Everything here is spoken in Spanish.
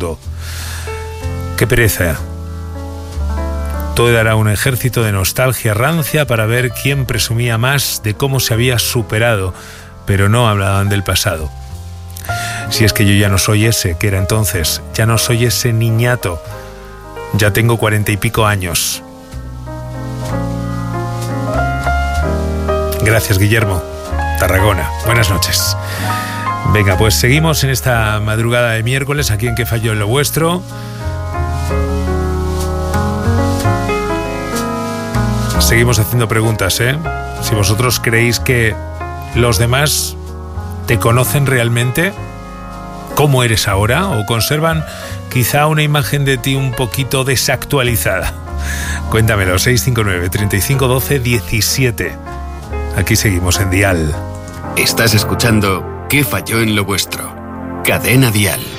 mundo. Qué pereza. Todo era un ejército de nostalgia rancia para ver quién presumía más de cómo se había superado, pero no hablaban del pasado. Si es que yo ya no soy ese que era entonces, ya no soy ese niñato, ya tengo 40 y pico años. Gracias, Guillermo. Tarragona. Buenas noches. Venga, pues seguimos en esta madrugada de miércoles aquí en ¿Qué falló en lo vuestro? Seguimos haciendo preguntas, ¿eh? Si vosotros creéis que los demás te conocen realmente, ¿cómo eres ahora? ¿O conservan quizá una imagen de ti un poquito desactualizada? Cuéntamelo, 659 35 12 17. Aquí seguimos en Dial. Estás escuchando ¿Qué falló en lo vuestro? Cadena Dial.